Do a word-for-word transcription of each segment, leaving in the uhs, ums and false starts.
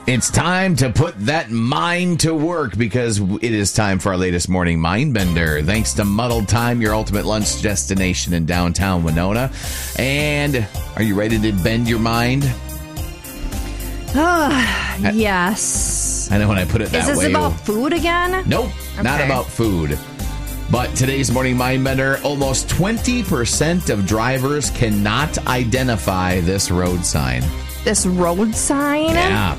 It's time to put that mind to work because it is time for our latest morning mind bender. Thanks to Muddled Time, your ultimate lunch destination in downtown Winona. And are you ready to bend your mind? Uh, yes. I know when I put it that way. Is this about food again? Nope, okay. Not about food. But today's morning mind bender, almost twenty percent of drivers cannot identify this road sign. This road sign? Yeah.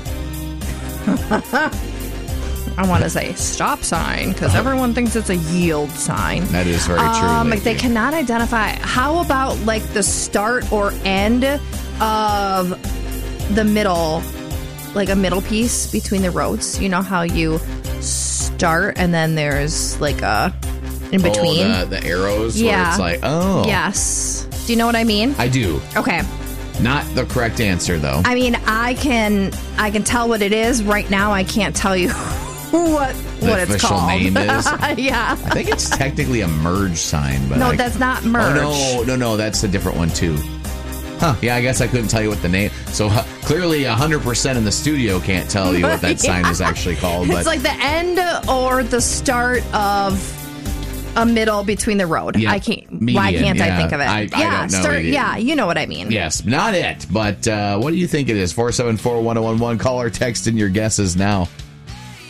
I want to say stop sign because everyone thinks it's a yield sign. That is very true. Um, they cannot identify. How about like the start or end of the middle, like a middle piece between the roads? You know how you start and then there's like a in between? Oh, the, the arrows yeah. where it's like, oh. Yes. Do you know what I mean? I do. Okay. Not the correct answer, though. I mean, I can I can tell what it is. Right now, I can't tell you what the what it's called. official name is? Yeah. I think it's technically a merge sign. But no, I, that's not merge. Oh, no, no, no. That's a different one, too. Huh. Yeah, I guess I couldn't tell you what the name... So uh, clearly one hundred percent in the studio can't tell you what that yeah. sign is actually called. But it's like the end or the start of... a middle between the road. Yeah, I can't. median, why can't yeah. I think of it? I, I yeah, don't know start. either. Yeah, you know what I mean. Yes, not it. But uh, what do you think it is? four seven four, one oh one one. Call or text in your guesses now.